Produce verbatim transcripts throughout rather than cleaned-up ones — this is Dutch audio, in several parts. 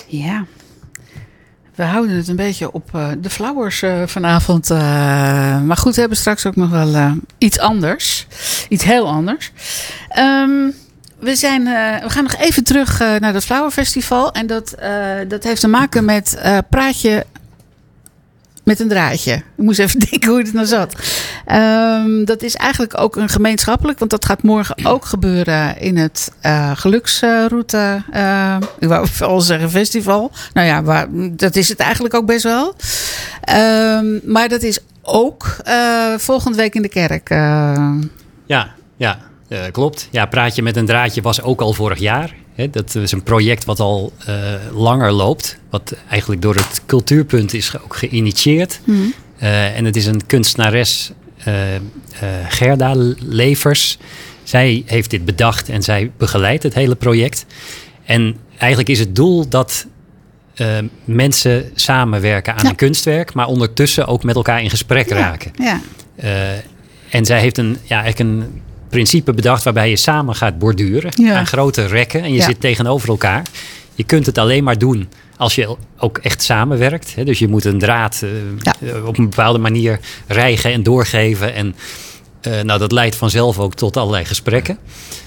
Ja, we houden het een beetje op uh, de flowers uh, vanavond. Uh, maar goed, we hebben straks ook nog wel uh, iets anders. Iets heel anders. Um, we, zijn, uh, we gaan nog even terug uh, naar dat Flower Festival. En dat, uh, dat heeft te maken met uh, praatje met een draadje. Ik moest even denken hoe het nou zat. Um, dat is eigenlijk ook een gemeenschappelijk. Want dat gaat morgen ook gebeuren in het uh, geluksroute. Uh, ik wou al zeggen festival. Nou ja, waar, dat is het eigenlijk ook best wel. Um, maar dat is ook uh, volgende week in de kerk. Uh. Ja, ja. Uh, klopt. Ja, Praatje met een draadje was ook al vorig jaar. He, dat is een project wat al uh, langer loopt. Wat eigenlijk door het Cultuurpunt is ook geïnitieerd. Mm. Uh, en het is een kunstenares, uh, uh, Gerda Levers. Zij heeft dit bedacht en zij begeleidt het hele project. En eigenlijk is het doel dat uh, mensen samenwerken aan ja. een kunstwerk, maar ondertussen ook met elkaar in gesprek ja. raken. Ja. Uh, en zij heeft een, ja, eigenlijk een principe bedacht waarbij je samen gaat borduren ja. aan grote rekken. En je ja. zit tegenover elkaar. Je kunt het alleen maar doen als je ook echt samenwerkt. Hè? Dus je moet een draad uh, ja. op een bepaalde manier rijgen en doorgeven. En uh, nou, dat leidt vanzelf ook tot allerlei gesprekken.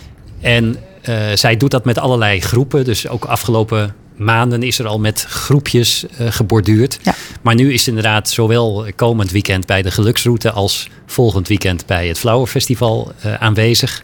En uh, zij doet dat met allerlei groepen. Dus ook afgelopen maanden is er al met groepjes uh, geborduurd. Ja. Maar nu is inderdaad zowel komend weekend bij de Geluksroute als volgend weekend bij het Flower Festival uh, aanwezig.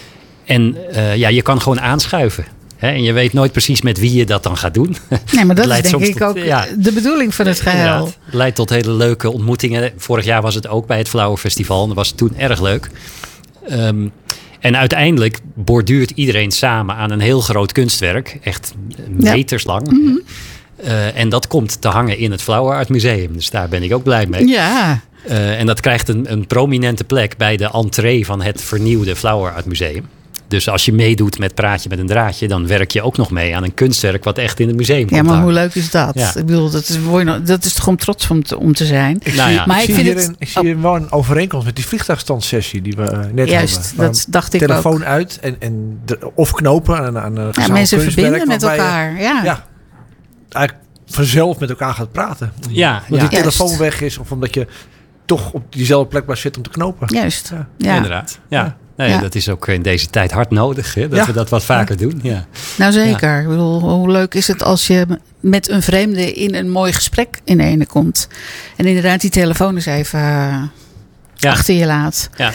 En uh, ja, je kan gewoon aanschuiven. Hè? En je weet nooit precies met wie je dat dan gaat doen. Nee, maar dat is denk ik tot, ook ja, de bedoeling van het geheel. Het leidt tot hele leuke ontmoetingen. Vorig jaar was het ook bij het Flower Festival. En dat was toen erg leuk. Um, En uiteindelijk borduurt iedereen samen aan een heel groot kunstwerk. Echt meters ja. lang. Mm-hmm. Uh, en dat komt te hangen in het Flower Art Museum. Dus daar ben ik ook blij mee. Ja. Uh, en dat krijgt een, een prominente plek bij de entree van het vernieuwde Flower Art Museum. Dus als je meedoet met Praatje met een draadje, dan werk je ook nog mee aan een kunstwerk wat echt in het museum komt. Ja, maar hoe leuk is dat? Ja. Ik bedoel, dat is, dat is toch gewoon trots om te, om te zijn. Ik nou zie, ja. maar ik, ik, zie vind hierin, het, ik zie hier wel een overeenkomst met die vliegtuigstandsessie die we net Juist, hadden. dat dacht ik telefoon ook. uit en, en de, of knopen aan, aan een ja, mensen verbinden met elkaar. Je, ja. ja, eigenlijk vanzelf met elkaar gaat praten. Ja, omdat ja. die telefoon Juist. weg is of omdat je toch op diezelfde plek blijft zitten om te knopen. Juist. Ja, ja. inderdaad. Ja. ja. Nee, ja. dat is ook in deze tijd hard nodig, hè? Dat ja. we dat wat vaker ja. doen. Ja. Nou zeker. Ja. Ik bedoel, hoe leuk is het als je met een vreemde in een mooi gesprek in ene komt. En inderdaad die telefoon eens even uh, ja. achter je laat. Ja.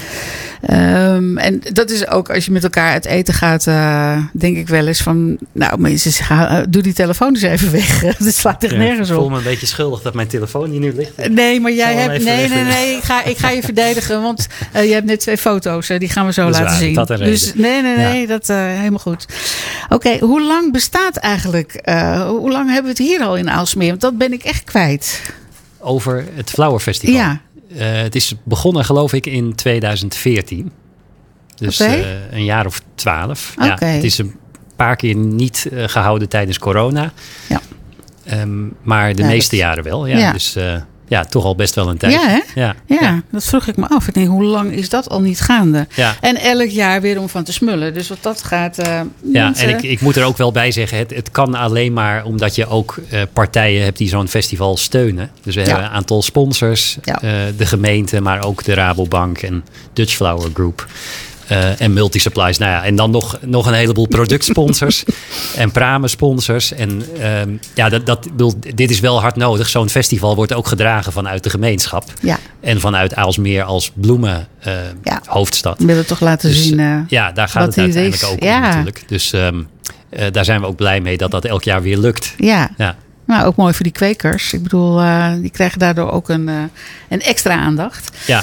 Um, en dat is ook als je met elkaar uit eten gaat, uh, denk ik wel eens van, nou mensen, ga, doe die telefoon eens even weg. Dat slaat echt ja, nergens op. Ik voel me een beetje schuldig dat mijn telefoon hier nu ligt. Nee, maar jij hebt, nee, nee, nee, ik ga, ik ga je verdedigen, want uh, je hebt net twee foto's, uh, die gaan we zo dat laten waar, zien. Dat een dus nee, nee, nee, ja. dat uh, helemaal goed. Oké, okay, hoe lang bestaat eigenlijk, uh, hoe lang hebben we het hier al in Aalsmeer? Want dat ben ik echt kwijt. Over het Flower Festival? Ja. Uh, het is begonnen geloof ik in tweeduizend veertien. Dus okay. uh, een jaar of twaalf. Okay. Ja, het is een paar keer niet uh, gehouden tijdens corona. Ja. Um, maar de ja, meeste dat... jaren wel. Ja. Ja. Dus uh, ja, toch al best wel een tijd. Ja, hè? Ja, ja, ja, dat vroeg ik me af. Ik denk, hoe lang is dat al niet gaande? Ja. En elk jaar weer om van te smullen. Dus wat dat gaat... Uh, ja, mensen... en ik, ik moet er ook wel bij zeggen, het, het kan alleen maar omdat je ook uh, partijen hebt die zo'n festival steunen. Dus we ja. hebben een aantal sponsors, ja. uh, de gemeente, maar ook de Rabobank en Dutch Flower Group. Uh, en Multisupplies. Nou ja, en dan nog, nog een heleboel productsponsors en pramen-sponsors. En uh, ja, dat, dat, dit is wel hard nodig. Zo'n festival wordt ook gedragen vanuit de gemeenschap. Ja. En vanuit Aalsmeer als bloemen uh, ja. hoofdstad. We willen toch laten dus, zien uh, ja, daar gaat het uiteindelijk is. ook om ja. natuurlijk. Dus um, uh, daar zijn we ook blij mee dat dat elk jaar weer lukt. Ja. ja. Nou, ook mooi voor die kwekers. Ik bedoel, uh, die krijgen daardoor ook een, uh, een extra aandacht. Ja.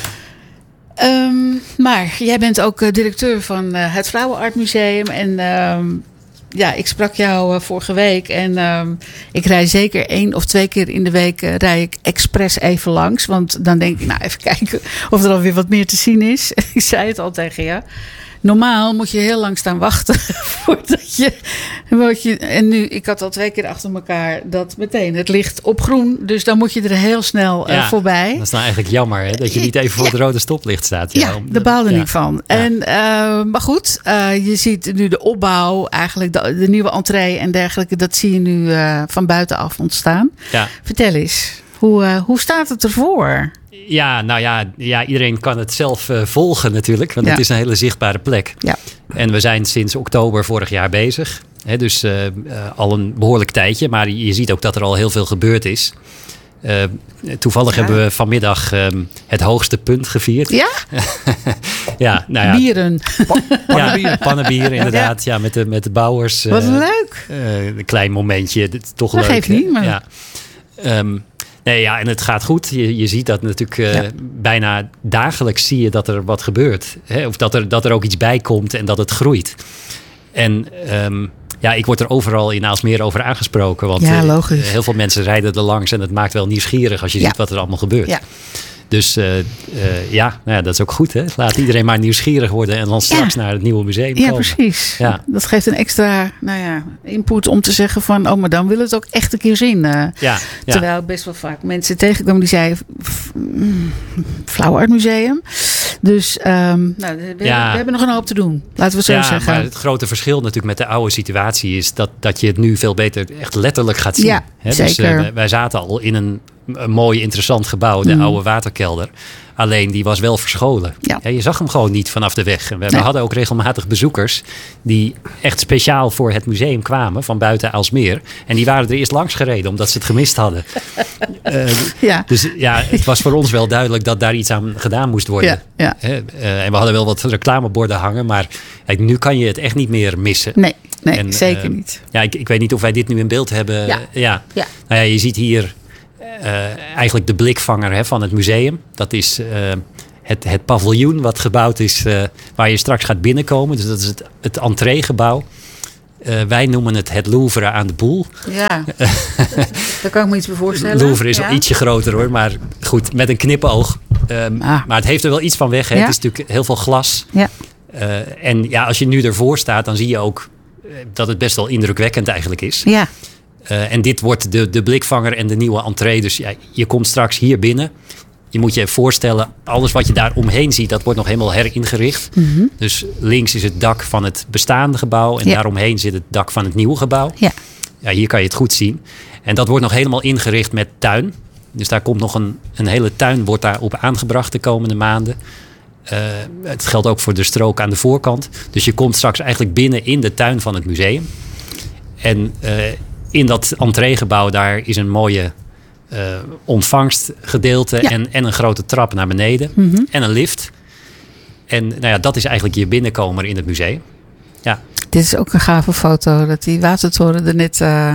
Um, maar jij bent ook uh, directeur van uh, het Flower Art Museum. En um, ja, ik sprak jou uh, vorige week. En um, ik rij zeker één of twee keer in de week uh, rij ik expres even langs. Want dan denk ik, nou even kijken of er alweer wat meer te zien is. Ik zei het al tegen je. Normaal moet je heel lang staan wachten voordat je, wat je... En nu, ik had al twee keer achter elkaar dat meteen het licht op groen. Dus dan moet je er heel snel uh, ja, voorbij. Dat is nou eigenlijk jammer, hè? Dat je niet even voor ja. het rode stoplicht staat. Ja, ja om, daar baalde ja. ik van. Ja. En, uh, maar goed, uh, je ziet nu de opbouw, eigenlijk de, de nieuwe entree en dergelijke. Dat zie je nu uh, van buitenaf ontstaan. Ja. Vertel eens, hoe, uh, hoe staat het ervoor? Ja, nou ja, ja, iedereen kan het zelf uh, volgen natuurlijk. Want ja. het is een hele zichtbare plek. Ja. En we zijn sinds oktober vorig jaar bezig. Hè, dus uh, uh, al een behoorlijk tijdje. Maar je ziet ook dat er al heel veel gebeurd is. Uh, toevallig ja. hebben we vanmiddag um, het hoogste punt gevierd. Ja? ja, nou ja. Bieren. Pa- pannenbier. Ja, pannenbier inderdaad. Ja, met, de, met de bouwers. Wat uh, leuk. Uh, een klein momentje. Dat is toch dat leuk. geeft niet, maar... Ja. Um, nee, ja, en het gaat goed. Je, je ziet dat natuurlijk uh, ja. bijna dagelijks zie je dat er wat gebeurt. Hè? Of dat er, dat er ook iets bij komt en dat het groeit. En... Um, Ja, ik word er overal in Aalsmeer over aangesproken. Want ja, uh, heel veel mensen rijden er langs. En het maakt wel nieuwsgierig als je ja. ziet wat er allemaal gebeurt. Ja. Dus uh, uh, ja, nou ja, dat is ook goed. Hè? Laat iedereen maar nieuwsgierig worden. En dan straks ja. naar het nieuwe museum ja, komen. Precies. Ja, dat geeft een extra nou ja, input om te zeggen van... oh, maar dan wil het ook echt een keer zien. Uh, ja, ja. Terwijl best wel vaak mensen tegenkomen die zeiden... Flower Art Museum. Dus um, nou, we, ja. we hebben nog een hoop te doen. Laten we het zo ja, zeggen. Maar het grote verschil natuurlijk met de oude situatie... is dat, dat je het nu veel beter echt letterlijk gaat zien. Ja, Hè? zeker. Dus uh, wij zaten al in een, een mooi interessant gebouw. De mm. oude waterkelder. Alleen die was wel verscholen. Ja. Ja, je zag hem gewoon niet vanaf de weg. En we, nee. we hadden ook regelmatig bezoekers... die echt speciaal voor het museum kwamen... van buiten Aalsmeer. En die waren er eerst langs gereden... omdat ze het gemist hadden. uh, ja. Dus ja, het was voor ons wel duidelijk... dat daar iets aan gedaan moest worden. Ja. Ja. Uh, uh, en we hadden wel wat reclameborden hangen... maar uh, nu kan je het echt niet meer missen. Nee, nee en, zeker uh, niet. Ja, ik, ik weet niet of wij dit nu in beeld hebben. Ja. ja. ja. Nou ja, je ziet hier... Uh, eigenlijk de blikvanger hè, van het museum. Dat is uh, het, het paviljoen wat gebouwd is uh, waar je straks gaat binnenkomen. Dus dat is het, het entreegebouw. Uh, wij noemen het het Louvre aan de Boel. Ja, daar kan ik me iets bij voorstellen. Louvre is ja. al ietsje groter hoor, maar goed, met een knipoog. Um, ah. Maar het heeft er wel iets van weg. Hè. Ja. Het is natuurlijk heel veel glas. Ja. Uh, en ja, als je nu ervoor staat, dan zie je ook dat het best wel indrukwekkend eigenlijk is. Ja. Uh, en dit wordt de, de blikvanger en de nieuwe entree. Dus ja, je komt straks hier binnen. Je moet je voorstellen, alles wat je daar omheen ziet... dat wordt nog helemaal heringericht. Mm-hmm. Dus links is het dak van het bestaande gebouw... en ja. daaromheen zit het dak van het nieuwe gebouw. Ja. Ja, hier kan je het goed zien. En dat wordt nog helemaal ingericht met tuin. Dus daar komt nog een, een hele tuin wordt daar op aangebracht de komende maanden. Uh, het geldt ook voor de strook aan de voorkant. Dus je komt straks eigenlijk binnen in de tuin van het museum. En... Uh, in dat entreegebouw daar is een mooie uh, ontvangstgedeelte... Ja. En, en een grote trap naar beneden. Mm-hmm. En een lift. En nou ja, dat is eigenlijk je binnenkomer in het museum. Ja. Dit is ook een gave foto. Dat die watertoren er net... Uh,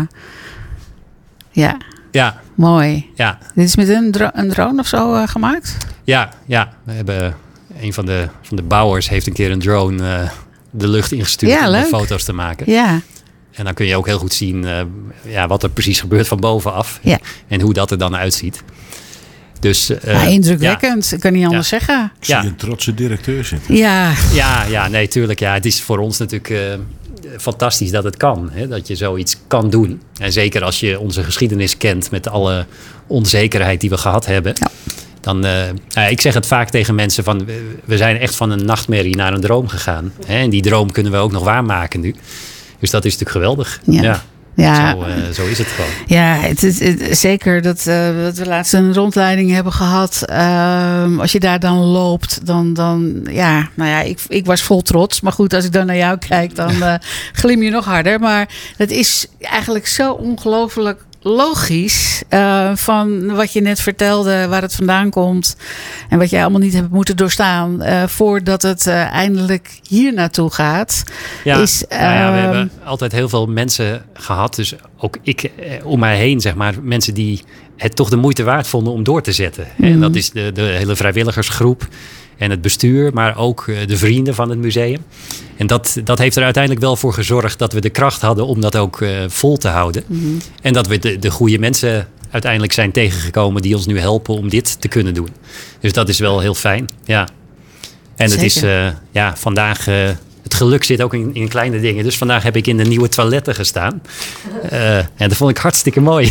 ja. Ja. Mooi. Ja. Dit is met een, dro- een drone of zo uh, gemaakt? Ja, ja. We hebben... Een van de, van de bouwers heeft een keer een drone uh, de lucht ingestuurd... Ja, om leuk. de foto's te maken. Ja. En dan kun je ook heel goed zien uh, ja, wat er precies gebeurt van bovenaf. Ja. En hoe dat er dan uitziet. Dus, uh, ja, indrukwekkend, ja. Ik kan niet anders ja. zeggen. Ik zie ja. een trotse directeur zitten. Ja, ja, ja nee, tuurlijk. Ja. Het is voor ons natuurlijk uh, fantastisch dat het kan. Hè, dat je zoiets kan doen. En zeker als je onze geschiedenis kent met alle onzekerheid die we gehad hebben. Ja. Dan, uh, nou, ik zeg het vaak tegen mensen van... we zijn echt van een nachtmerrie naar een droom gegaan. Hè, en die droom kunnen we ook nog waarmaken nu. Dus dat is natuurlijk geweldig. Ja. ja. Ja. Zo, uh, zo is het gewoon. Ja, het is het, zeker dat, uh, dat we laatst een rondleiding hebben gehad. Uh, als je daar dan loopt, dan, dan ja, nou ja, ik, ik was vol trots. Maar goed, als ik dan naar jou kijk, dan uh, glim je nog harder. Maar het is eigenlijk zo ongelooflijk logisch uh, van wat je net vertelde, waar het vandaan komt en wat jij allemaal niet hebt moeten doorstaan uh, voordat het uh, eindelijk hier naartoe gaat. Ja, is, uh, nou ja, we hebben altijd heel veel mensen gehad, dus ook ik eh, om mij heen, zeg maar, mensen die het toch de moeite waard vonden om door te zetten. Mm. En dat is de, de hele vrijwilligersgroep en het bestuur, maar ook de vrienden van het museum. En dat, dat heeft er uiteindelijk wel voor gezorgd dat we de kracht hadden om dat ook uh, vol te houden. Mm-hmm. En dat we de, de goede mensen uiteindelijk zijn tegengekomen die ons nu helpen om dit te kunnen doen. Dus dat is wel heel fijn, ja. En Zeker. het is uh, ja, vandaag... Uh, het geluk zit ook in, in kleine dingen. Dus vandaag heb ik in de nieuwe toiletten gestaan. Uh, en dat vond ik hartstikke mooi.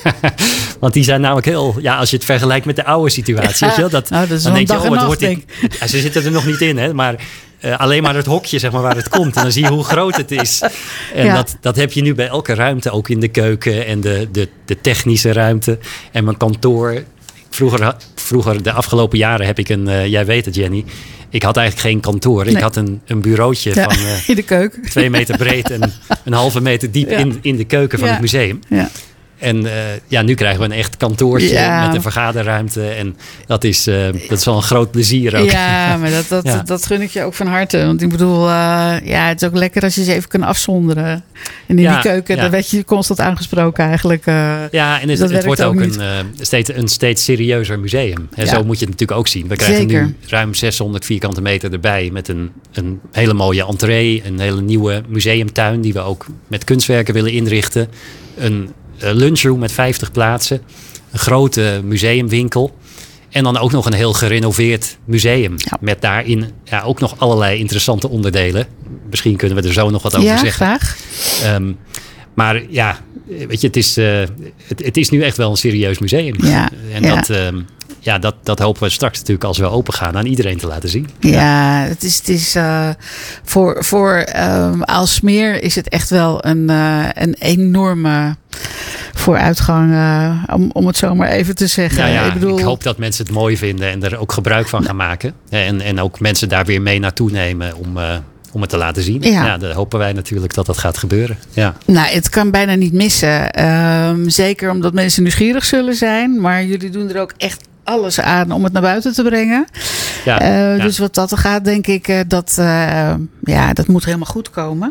Want die zijn namelijk heel... Ja, als je het vergelijkt met de oude situatie. Ja, weet je, dat, nou, dat is dan denk je, dag oh, en wat nacht, wordt ik, ja, ze zitten er nog niet in, hè. Maar uh, alleen maar het hokje, zeg maar, waar het komt. En dan zie je hoe groot het is. En ja. dat, dat heb je nu bij elke ruimte. Ook in de keuken en de, de, de technische ruimte. En mijn kantoor. Vroeger, vroeger, de afgelopen jaren heb ik een... Uh, jij weet het, Jenny. Ik had eigenlijk geen kantoor. Nee. Ik had een, een bureautje ja, van uh, in de keuken. twee meter breed en een halve meter diep ja. in, in de keuken van ja. het museum. Ja. En uh, ja, nu krijgen we een echt kantoortje ja. met een vergaderruimte. En dat is, uh, dat is wel een groot plezier ook. Ja, maar dat, dat, ja. dat gun ik je ook van harte. Want ik bedoel, uh, ja, het is ook lekker als je ze even kan afzonderen. En in ja, die keuken, ja. dan werd je constant aangesproken eigenlijk. Uh, ja, en het, het wordt ook, ook een, uh, steeds, een steeds serieuzer museum. En ja. zo moet je het natuurlijk ook zien. We krijgen Zeker. nu ruim zeshonderd vierkante meter erbij. Met een, een hele mooie entree. Een hele nieuwe museumtuin die we ook met kunstwerken willen inrichten. Een lunchroom met vijftig plaatsen. Een grote museumwinkel. En dan ook nog een heel gerenoveerd museum. Ja. Met daarin ja, ook nog allerlei interessante onderdelen. Misschien kunnen we er zo nog wat over ja, zeggen. Ja, graag. Um, maar ja, weet je, het is, uh, het, het is nu echt wel een serieus museum. Ja. En ja. dat... Um, Ja, dat, dat hopen we straks natuurlijk als we open gaan aan iedereen te laten zien. Ja, ja het is, het is uh, voor, voor um, Aalsmeer is het echt wel een, uh, een enorme vooruitgang, uh, om, om het zo maar even te zeggen. Ja, ja, ik, bedoel... ik hoop dat mensen het mooi vinden en er ook gebruik van gaan maken. En, en ook mensen daar weer mee naartoe nemen om... Uh, om het te laten zien. Ja. ja, dan hopen wij natuurlijk dat dat gaat gebeuren. Ja. Nou, het kan bijna niet missen. Um, zeker omdat mensen nieuwsgierig zullen zijn. Maar jullie doen er ook echt alles aan om het naar buiten te brengen. Ja, uh, ja. Dus wat dat er gaat, denk ik, uh, dat, uh, ja, dat moet helemaal goed komen.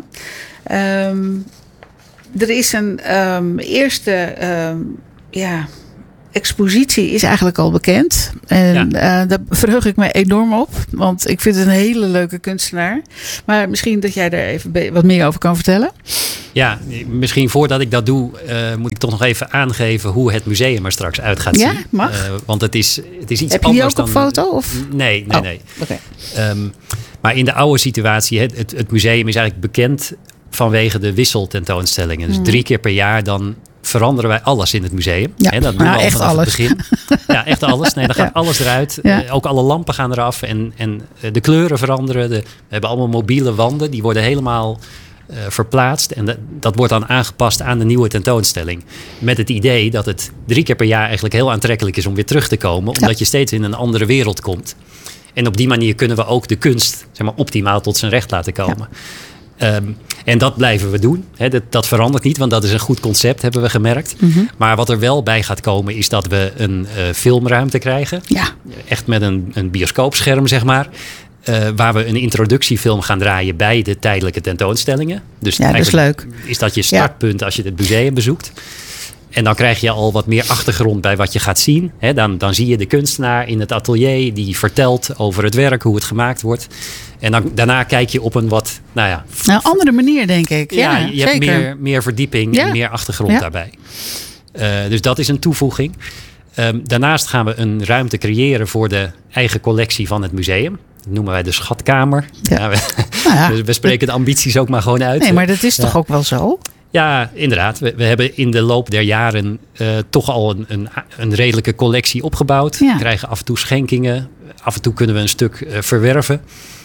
Um, er is een um, eerste... Um, ja, expositie is eigenlijk al bekend. En ja. uh, daar verheug ik me enorm op. Want ik vind het een hele leuke kunstenaar. Maar misschien dat jij daar even be- wat meer over kan vertellen. Ja, misschien voordat ik dat doe... Uh, moet ik toch nog even aangeven hoe het museum er straks uit gaat zien. Ja, mag. Uh, want het is, het is iets Heb anders je die ook dan... op foto? Of? Nee, nee, oh, nee. Okay. Um, maar in de oude situatie... Het, het, het museum is eigenlijk bekend vanwege de wisseltentoonstellingen. Dus hmm. drie keer per jaar dan... veranderen wij alles in het museum. Ja, He, dat doen nou, we al echt vanaf alles. het begin. Ja, echt alles. Nee, dan gaat ja. alles eruit. Ja. Uh, ook alle lampen gaan eraf. En, en de kleuren veranderen. De, we hebben allemaal mobiele wanden. Die worden helemaal uh, verplaatst. En de, dat wordt dan aangepast aan de nieuwe tentoonstelling. Met het idee dat het drie keer per jaar eigenlijk heel aantrekkelijk is om weer terug te komen. Omdat ja. je steeds in een andere wereld komt. En op die manier kunnen we ook de kunst zeg maar, optimaal tot zijn recht laten komen. Ja. Um, en dat blijven we doen. He, dat, dat verandert niet, want dat is een goed concept, hebben we gemerkt. Mm-hmm. Maar wat er wel bij gaat komen, is dat we een uh, filmruimte krijgen. Ja. Echt met een, een bioscoopscherm, zeg maar. Uh, waar we een introductiefilm gaan draaien bij de tijdelijke tentoonstellingen. Dus ja, dat is leuk. Is dat je startpunt ja. als je het museum bezoekt. En dan krijg je al wat meer achtergrond bij wat je gaat zien. He, dan, dan zie je de kunstenaar in het atelier die vertelt over het werk, hoe het gemaakt wordt. En dan, daarna kijk je op een wat, nou ja... Een andere manier, denk ik. Ja, ja je zeker. hebt meer, meer verdieping ja. en meer achtergrond ja. daarbij. Uh, dus dat is een toevoeging. Um, daarnaast gaan we een ruimte creëren voor de eigen collectie van het museum. Dat noemen wij de schatkamer. Ja. Ja, we, nou ja. we spreken de ambities ook maar gewoon uit. Nee, maar dat is ja. toch ook wel zo? Ja, inderdaad. We, we hebben in de loop der jaren uh, toch al een, een, een redelijke collectie opgebouwd. Ja. We krijgen af en toe schenkingen. Af en toe kunnen we een stuk uh, verwerven.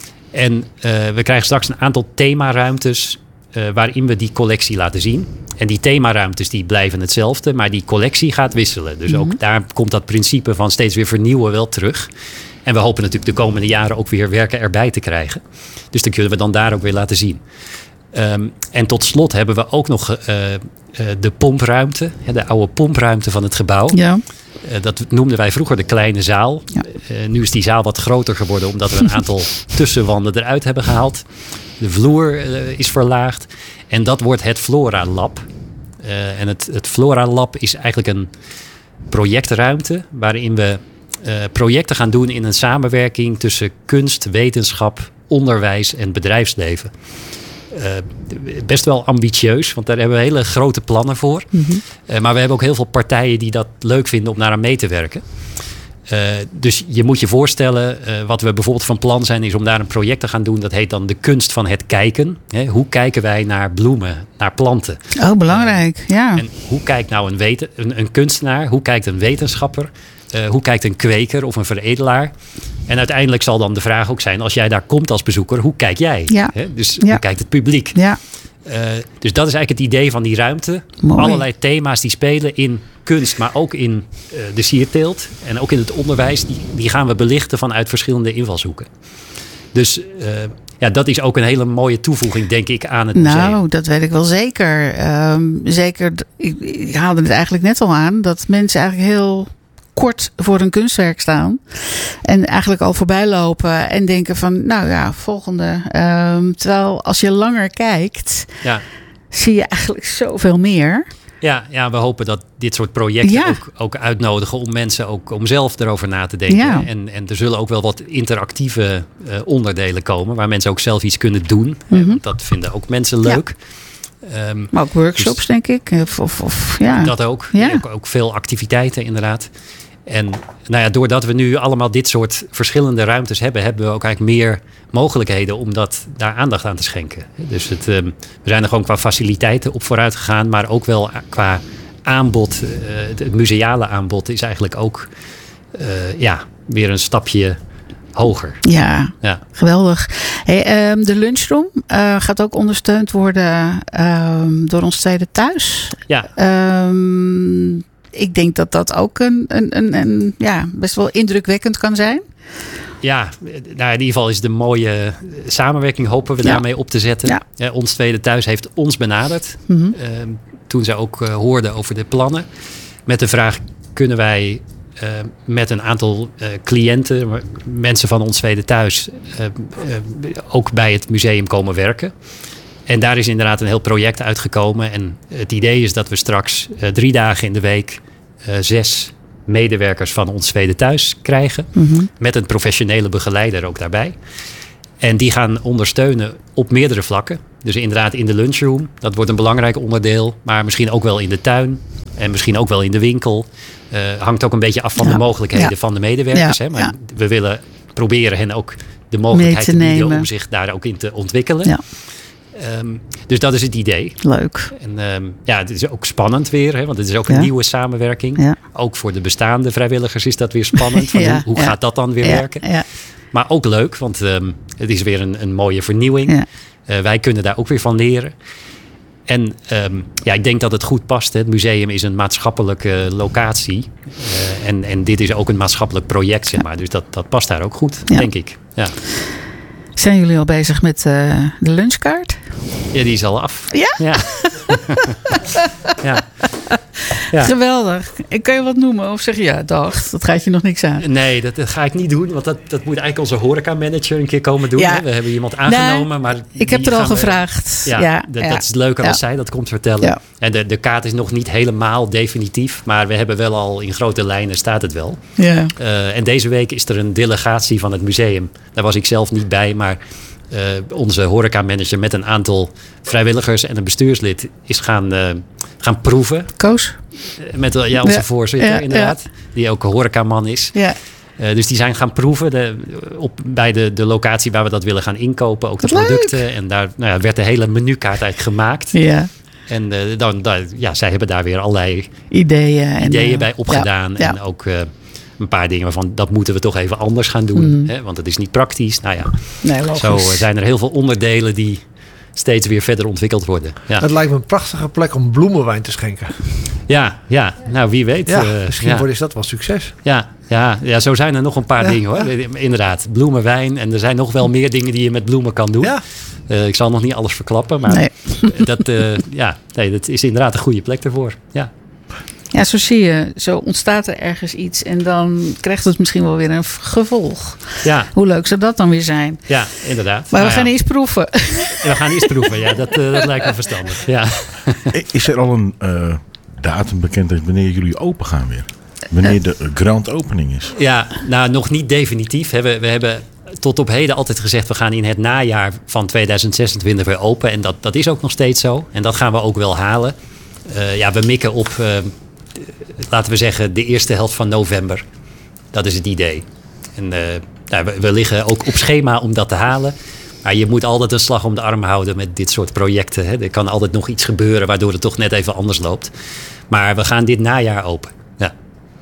En uh, we krijgen straks een aantal themaruimtes uh, waarin we die collectie laten zien. En die themaruimtes die blijven hetzelfde, maar die collectie gaat wisselen. Dus mm-hmm. ook daar komt dat principe van steeds weer vernieuwen wel terug. En we hopen natuurlijk de komende jaren ook weer werken erbij te krijgen. Dus dan kunnen we dan daar ook weer laten zien. Um, en tot slot hebben we ook nog uh, uh, de pompruimte. De oude pompruimte van het gebouw. Ja. Uh, dat noemden wij vroeger de kleine zaal. Ja. Uh, nu is die zaal wat groter geworden omdat we een aantal tussenwanden eruit hebben gehaald. De vloer uh, is verlaagd. En dat wordt het Flora Lab. Uh, en het, het Flora Lab is eigenlijk een projectruimte waarin we uh, projecten gaan doen in een samenwerking tussen kunst, wetenschap, onderwijs en bedrijfsleven. Uh, best wel ambitieus, want daar hebben we hele grote plannen voor. Mm-hmm. Uh, maar we hebben ook heel veel partijen die dat leuk vinden om naar aan mee te werken. Uh, dus je moet je voorstellen, uh, wat we bijvoorbeeld van plan zijn, is om daar een project te gaan doen. Dat heet dan de kunst van het kijken. Hè, hoe kijken wij naar bloemen, naar planten? Oh, belangrijk, ja. En hoe kijkt nou een, weten, een, een kunstenaar, hoe kijkt een wetenschapper, uh, hoe kijkt een kweker of een veredelaar? En uiteindelijk zal dan de vraag ook zijn, als jij daar komt als bezoeker, hoe kijk jij? Ja. Hè? Dus ja. hoe kijkt het publiek? Ja. Uh, dus dat is eigenlijk het idee van die ruimte. Mooi. Allerlei thema's die spelen in kunst, maar ook in uh, de sierteelt. En ook in het onderwijs. Die, die gaan we belichten vanuit verschillende invalshoeken. Dus uh, ja, dat is ook een hele mooie toevoeging, denk ik, aan het museum. Nou, dat weet ik wel zeker. Um, zeker, ik, ik haalde het eigenlijk net al aan. Dat mensen eigenlijk heel kort voor een kunstwerk staan. En eigenlijk al voorbij lopen en denken van, nou ja, volgende. Um, terwijl als je langer kijkt, ja. zie je eigenlijk zoveel meer. Ja, ja, we hopen dat dit soort projecten ja. ook, ook uitnodigen om mensen ook om zelf erover na te denken. Ja. En, en er zullen ook wel wat interactieve uh, onderdelen komen waar mensen ook zelf iets kunnen doen. Mm-hmm. Want dat vinden ook mensen leuk. Ja. Um, maar ook workshops, dus, denk ik. Of, of, of, ja. Dat ook. Ja. ook. Ook veel activiteiten, inderdaad. En nou ja, doordat we nu allemaal dit soort verschillende ruimtes hebben, hebben we ook eigenlijk meer mogelijkheden om dat, daar aandacht aan te schenken. Dus het, um, we zijn er gewoon qua faciliteiten op vooruit gegaan, maar ook wel qua aanbod. Uh, het museale aanbod is eigenlijk ook uh, ja, weer een stapje hoger. Ja, ja. Geweldig. Hey, um, de lunchroom uh, gaat ook ondersteund worden um, door ons Tweede Thuis. Ja. Um, ik denk dat dat ook een, een, een, een ja, best wel indrukwekkend kan zijn. Ja, nou in ieder geval is de mooie samenwerking, hopen we ja. daarmee op te zetten. Ja. Ja, ons Tweede Thuis heeft ons benaderd. Mm-hmm. Uh, toen ze ook uh, hoorden over de plannen. Met de vraag, kunnen wij uh, met een aantal uh, cliënten, mensen van ons Tweede Thuis, uh, uh, ook bij het museum komen werken. En daar is inderdaad een heel project uitgekomen. En het idee is dat we straks uh, drie dagen in de week uh, zes medewerkers van ons Tweede Thuis krijgen. Mm-hmm. Met een professionele begeleider ook daarbij. En die gaan ondersteunen op meerdere vlakken. Dus inderdaad in de lunchroom. Dat wordt een belangrijk onderdeel. Maar misschien ook wel in de tuin. En misschien ook wel in de winkel. Uh, hangt ook een beetje af van ja. de mogelijkheden ja. van de medewerkers. Ja. Hè? Maar ja. we willen proberen hen ook de mogelijkheid te, te bieden om zich daar ook in te ontwikkelen. Ja. Um, dus dat is het idee. Leuk. En um, ja, het is ook spannend weer, hè, want het is ook een ja. nieuwe samenwerking. Ja. Ook voor de bestaande vrijwilligers is dat weer spannend. Van ja, hoe hoe ja. gaat dat dan weer ja, werken? Ja. Maar ook leuk, want um, het is weer een, een mooie vernieuwing. Ja. Uh, wij kunnen daar ook weer van leren. En um, ja, ik denk dat het goed past. Hè. Het museum is een maatschappelijke locatie. Uh, en, en dit is ook een maatschappelijk project, zeg maar. Dus dat, dat past daar ook goed, ja. denk ik. Ja. Zijn jullie al bezig met uh, de lunchkaart? Ja, die is al af. Ja? Ja. ja. ja. Geweldig. Ik kan je wat noemen of zeg je ja, dag, dat gaat je nog niks aan. Nee, dat, dat ga ik niet doen. Want dat, dat moet eigenlijk onze horecamanager een keer komen doen. Ja. We hebben iemand aangenomen. Nee, maar ik heb er al gevraagd. We, ja, ja, dat, ja. dat is leuker ja. als zij dat komt vertellen. Ja. En de, de kaart is nog niet helemaal definitief. Maar we hebben wel al in grote lijnen staat het wel. Ja. Uh, en deze week is er een delegatie van het museum. Daar was ik zelf niet bij, maar Uh, onze horecamanager met een aantal vrijwilligers en een bestuurslid is gaan, uh, gaan proeven. Koos? Uh, met uh, ja, onze ja, voorzitter ja, inderdaad, ja. die ook een horecaman is. Ja. Uh, dus die zijn gaan proeven de, op, bij de, de locatie waar we dat willen gaan inkopen. Ook de Wat producten. Leuk. En daar nou ja, werd de hele menukaart eigenlijk gemaakt. Ja. En uh, dan, daar, ja, zij hebben daar weer allerlei ideeën, ideeën en, uh, bij opgedaan. Ja, en ja. ook Uh, een paar dingen waarvan dat moeten we toch even anders gaan doen. Mm. Hè? Want het is niet praktisch. Nou ja, nee, zo zijn er heel veel onderdelen die steeds weer verder ontwikkeld worden. Ja. Het lijkt me een prachtige plek om bloemenwijn te schenken. Ja, ja. Nou wie weet. Ja, uh, misschien ja. wordt is dat wel succes. Ja, ja, ja, zo zijn er nog een paar ja, dingen hoor. Ja. Inderdaad, bloemenwijn. En er zijn nog wel meer dingen die je met bloemen kan doen. Ja. Uh, ik zal nog niet alles verklappen. Maar nee. dat, uh, ja, nee, dat is inderdaad een goede plek ervoor. Ja. Ja, zo zie je. Zo ontstaat er ergens iets en dan krijgt het misschien wel weer een gevolg. Ja. Hoe leuk zou dat dan weer zijn? Ja, inderdaad. Maar nou we gaan ja. eerst proeven. We gaan eerst proeven, ja. Dat, uh, dat lijkt me verstandig. Ja. Is er al een uh, datum bekend wanneer jullie open gaan weer? Wanneer uh, de grand opening is? Ja, nou nog niet definitief. We, we hebben tot op heden altijd gezegd, we gaan in het najaar van tweeduizend zesentwintig weer open. En dat, dat is ook nog steeds zo. En dat gaan we ook wel halen. Uh, ja, we mikken op Uh, laten we zeggen, de eerste helft van november. Dat is het idee. En uh, nou, we, we liggen ook op schema om dat te halen. Maar je moet altijd een slag om de arm houden met dit soort projecten. Hè. Er kan altijd nog iets gebeuren waardoor het toch net even anders loopt. Maar we gaan dit najaar open. Ja.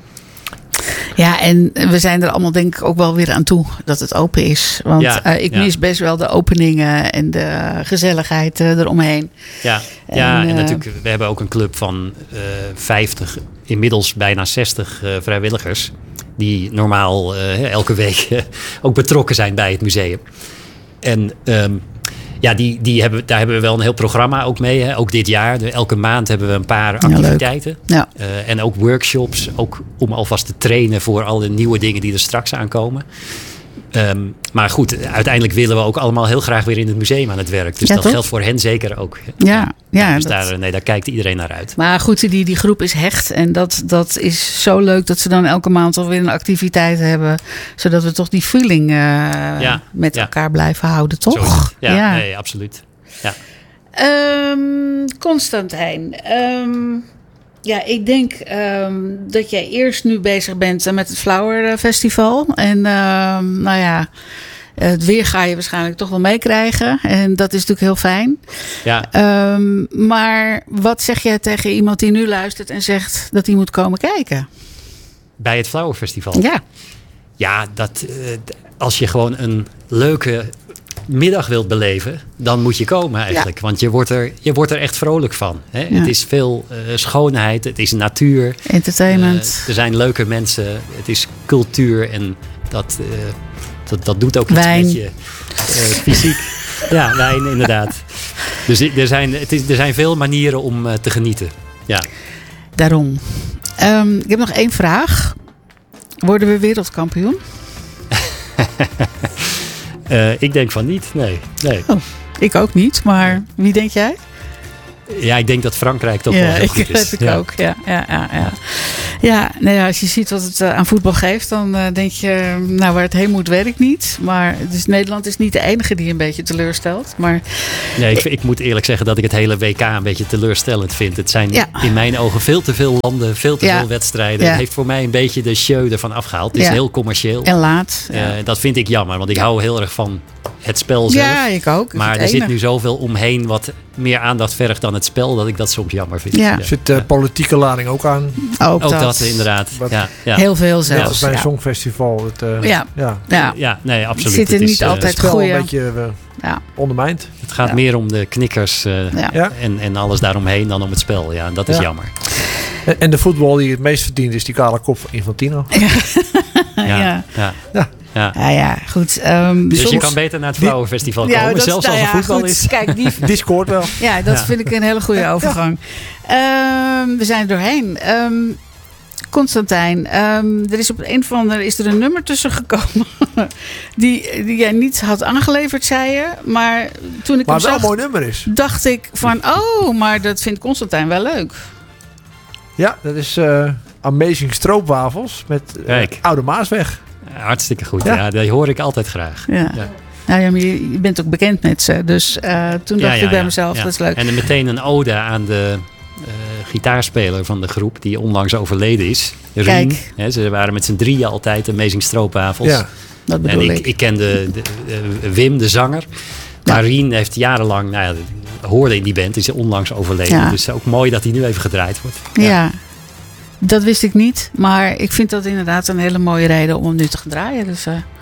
Ja, en we zijn er allemaal denk ik ook wel weer aan toe dat het open is. Want ja, uh, ik ja. mis best wel de openingen en de gezelligheid uh, eromheen. Ja, ja en, en uh, natuurlijk, we hebben ook een club van uh, vijftig, inmiddels bijna zestig uh, vrijwilligers. Die normaal uh, elke week uh, ook betrokken zijn bij het museum. En um, ja, die, die hebben, daar hebben we wel een heel programma ook mee. Hè? Ook dit jaar. De, elke maand hebben we een paar activiteiten. Ja, ja. Uh, en ook workshops. Ook om alvast te trainen voor alle nieuwe dingen die er straks aankomen. Um, maar goed, uiteindelijk willen we ook allemaal heel graag weer in het museum aan het werk. Dus ja, dat toch? geldt voor hen zeker ook. Ja, ja, dus dat... daar, nee, daar kijkt iedereen naar uit. Maar goed, die, die groep is hecht. En dat, dat is zo leuk dat ze dan elke maand alweer een activiteit hebben. Zodat we toch die feeling uh, ja, met ja. elkaar blijven houden, toch? Zo, ja, ja. Nee, absoluut. Ja. Um, Constantijn, um, ja, ik denk um, dat jij eerst nu bezig bent met het Flower Festival. En um, nou ja, het weer ga je waarschijnlijk toch wel meekrijgen. En dat is natuurlijk heel fijn. Ja. Um, maar wat zeg jij tegen iemand die nu luistert en zegt dat hij moet komen kijken? Bij het Flower Festival? Ja. Ja, dat, uh, als je gewoon een leuke middag wilt beleven, dan moet je komen eigenlijk. Ja. Want je wordt, er, je wordt er echt vrolijk van. Hè? Ja. Het is veel uh, schoonheid, het is natuur. Entertainment. Uh, er zijn leuke mensen, het is cultuur en dat, uh, dat, dat doet ook wijn. iets met je uh, fysiek. Ja, wijn inderdaad. Dus er zijn, het is, er zijn veel manieren om uh, te genieten. Ja. Daarom. Um, ik heb nog één vraag. Worden we wereldkampioen? uh, ik denk van niet, nee. nee. Oh, ik ook niet, maar wie denk jij? Ja, ik denk dat Frankrijk toch ja, wel heel ik, goed is. Dat ik ja. ook, ja. ja, ja, ja. ja nou ja, als je ziet wat het uh, aan voetbal geeft, dan uh, denk je, nou waar het heen moet, weet ik niet. Maar dus Nederland is niet de enige die een beetje teleurstelt. Maar nee, ik, ik moet eerlijk zeggen dat ik het hele W K een beetje teleurstellend vind. Het zijn ja. in mijn ogen veel te veel landen, veel te ja. veel wedstrijden. Ja. Het heeft voor mij een beetje de show ervan afgehaald. Het is ja. heel commercieel. En laat. Uh, ja. Dat vind ik jammer, want ik hou heel erg van het spel zelf. Ja, ik ook. Maar er ene. zit nu zoveel omheen wat meer aandacht vergt dan het spel, dat ik dat soms jammer vind. Ja. Er zit uh, politieke lading ook aan. Ook, ook dat. dat, inderdaad. Ja, ja. Heel veel zelfs. Net als bij een ja. songfestival. Het, uh, ja. Ja. Ja. ja, nee, absoluut. Zit er het is, niet uh, altijd het spel goeie. een beetje uh, ja. ondermijnd. Het gaat ja. meer om de knikkers uh, ja. Ja. en, en alles daaromheen dan om het spel. Ja, dat is ja. jammer. En, en de voetbal die het meest verdient is die kale kop van Infantino. Ja. Ja, ja. ja. ja. Ja, ja, ja goed. Um, dus soms... je kan beter naar het Vrouwenfestival komen, ja, dat, zelfs nou als er ja, voetbal goed. is. Kijk, die... die scoort wel. Ja, dat ja. vind ik een hele goede overgang. Ja. Um, we zijn er doorheen. Um, Constantijn, um, er is op een of andere is er een nummer tussen gekomen die, die jij niet had aangeleverd, zei je. Maar toen ik maar hem wel zag, een mooi nummer is. dacht ik van, oh, maar dat vindt Constantijn wel leuk. Ja, dat is uh, Amazing Stroopwafels met uh, Oude Maasweg. Hartstikke goed, ja. ja. Die hoor ik altijd graag. Ja. Ja. Nou ja, maar je, je bent ook bekend met ze. Dus uh, toen dacht ja, ja, ik bij ja, mezelf, ja. dat is leuk. En meteen een ode aan de uh, gitaarspeler van de groep, die onlangs overleden is. Rien. He, ze waren met z'n drieën altijd Amazing Stroopwafels. Ja, dat bedoel en ik. ik. Ik kende de, de, Wim, de zanger. Ja. Maar Rien heeft jarenlang, nou ja, hoorde in die band, is onlangs overleden. Ja. Dus ook mooi dat hij nu even gedraaid wordt. Ja. ja. Dat wist ik niet, maar ik vind dat inderdaad een hele mooie reden om hem nu te gaan draaien. Dus, uh,